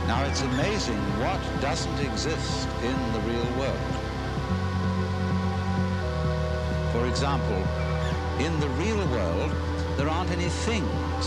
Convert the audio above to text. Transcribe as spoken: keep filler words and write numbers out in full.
Now, it's amazing what doesn't exist in the real world. For example, in the real world, there aren't any things.